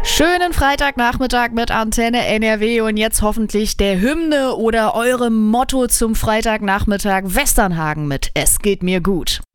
Schönen Freitagnachmittag mit Antenne NRW und jetzt hoffentlich der Hymne oder eurem Motto zum Freitagnachmittag Westernhagen mit Es geht mir gut.